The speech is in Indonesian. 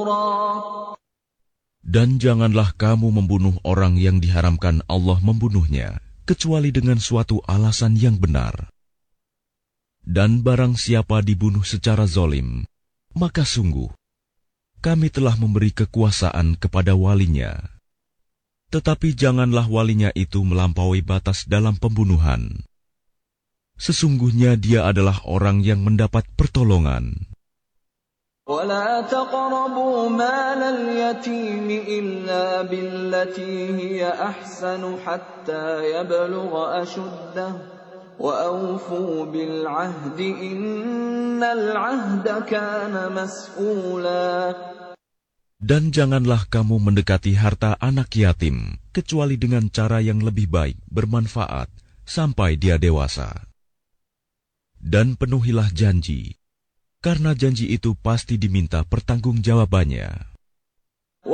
Dan janganlah kamu membunuh orang yang diharamkan Allah membunuhnya, kecuali dengan suatu alasan yang benar. Dan barang siapa dibunuh secara zalim, maka sungguh, kami telah memberi kekuasaan kepada walinya. Tetapi janganlah walinya itu melampaui batas dalam pembunuhan. Sesungguhnya dia adalah orang yang mendapat pertolongan. ولا تقربوا مال اليتيم إلا بالتي هي أحسن حتى يبلغ أشده وأوفوا بالعهد إن العهد كان مسؤولا. Dan janganlah kamu mendekati harta anak yatim kecuali dengan cara yang lebih baik, bermanfaat sampai dia dewasa. Dan penuhilah janji, karena janji itu pasti diminta pertanggungjawabannya.